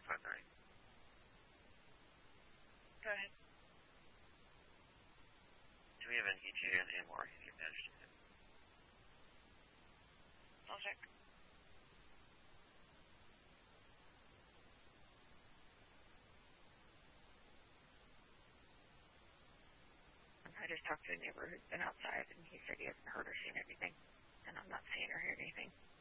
Go ahead. Do we have an ETA on AMR? Have you managed to hit? I'll check. I just talked to a neighbor who's been outside, and he said he hasn't heard or seen anything. And I'm not seeing or hearing anything.